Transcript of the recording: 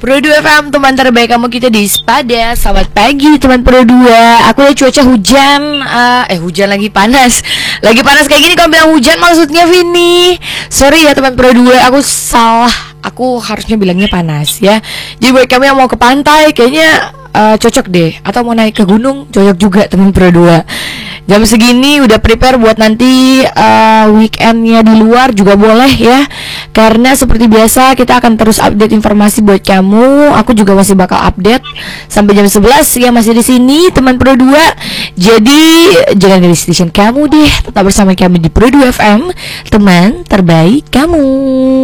Pro 2 FM, teman terbaik kamu kita di Sepada. Selamat pagi teman Pro 2. Aku lihat cuaca hujan, hujan lagi panas. Lagi panas kayak gini kamu bilang hujan maksudnya Vini. Sorry ya teman Pro 2, aku salah. Aku harusnya bilangnya panas ya. Jadi buat kami yang mau ke pantai kayaknya cocok deh. Atau mau naik ke gunung cocok juga teman Pro 2. Jam segini udah prepare buat nanti weekendnya di luar juga boleh ya. Karena seperti biasa kita akan terus update informasi buat kamu. Aku juga masih bakal update sampai jam 11 ya, masih di sini teman Pro 2. Jadi jangan dari station kamu deh. Tetap bersama kami di Pro 2 FM, teman terbaik kamu.